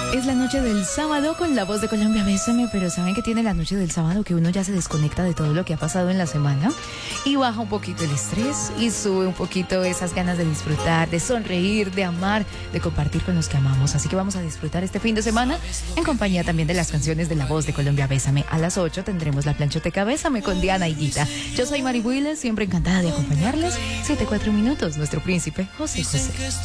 Es la noche del sábado con La Voz de Colombia, bésame, pero ¿saben que tiene la noche del sábado? Que uno ya se desconecta de todo lo que ha pasado en la semana y baja un poquito el estrés y sube un poquito esas ganas de disfrutar, de sonreír, de amar, de compartir con los que amamos. Así que vamos a disfrutar este fin de semana en compañía también de las canciones de La Voz de Colombia, bésame. A las 8 tendremos la planchoteca Bésame con Diana y Guita. Yo soy Mari Willes, siempre encantada de acompañarles. 7-4 minutos, nuestro príncipe José José.